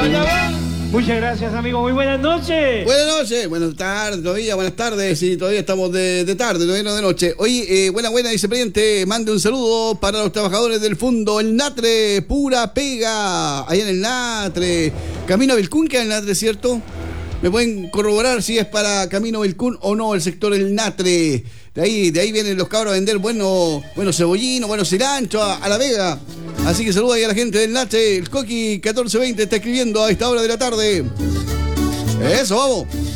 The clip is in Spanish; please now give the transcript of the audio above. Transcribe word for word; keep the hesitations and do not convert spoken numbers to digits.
Muchas gracias, amigo. Muy buenas noches. Buenas noches, buenas tardes, todavía, buenas tardes. Sí, todavía estamos de, de tarde, todavía no de noche. Oye, eh, buena, buena, vicepresidente. Mande un saludo para los trabajadores del Fundo El Natre, pura pega. Allá en el Natre. Camino a Vilcún, que es el Natre, ¿cierto? ¿Me pueden corroborar si es para Camino Vilcún o no el sector El Natre? De ahí, de ahí vienen los cabros a vender buenos buenos cebollinos, buenos cilantro a, a La Vega. Así que saluda ahí a la gente del Natre. El Coqui catorce veinte está escribiendo a esta hora de la tarde. Eso, vamos.